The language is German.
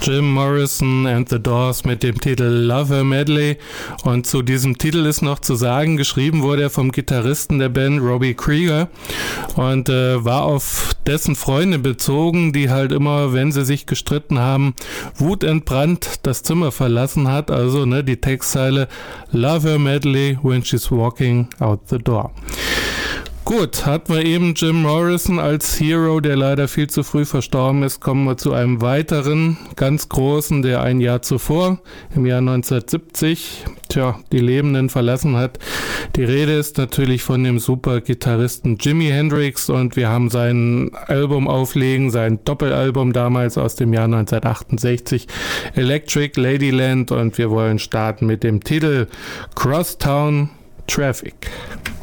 Jim Morrison and the Doors mit dem Titel Lover Medley. Und zu diesem Titel ist noch zu sagen, geschrieben wurde er vom Gitarristen der Band Robbie Krieger und war auf dessen Freunde bezogen, die halt immer, wenn sie sich gestritten haben, wutentbrannt das Zimmer verlassen hat. Also die Textzeile Lover Medley when she's walking out the door. Gut, hatten wir eben Jim Morrison als Hero, der leider viel zu früh verstorben ist. Kommen wir zu einem weiteren, ganz großen, der ein Jahr zuvor, im Jahr 1970, die Lebenden verlassen hat. Die Rede ist natürlich von dem Super-Gitarristen Jimi Hendrix und wir haben sein Album auflegen, sein Doppelalbum damals aus dem Jahr 1968, Electric Ladyland, und wir wollen starten mit dem Titel Crosstown Traffic.